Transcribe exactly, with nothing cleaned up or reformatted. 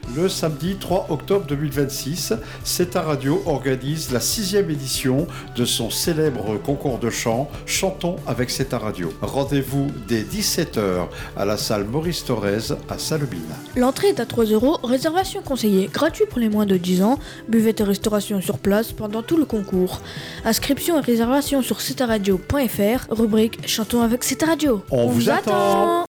Le samedi trois octobre deux mille vingt-six, C E T A Radio organise la sixième édition de son célèbre concours de chant Chantons avec C E T A Radio. Rendez-vous dès dix-sept heures à la salle Maurice Thorez à Salobine. L'entrée est à trois euros, réservation conseillée, gratuit pour les moins de dix ans, buvette et restauration sur place pendant tout le concours. Inscription et réservation sur c e t a radio point f r, rubrique Chantons avec C E T A Radio. On, On vous attend. attend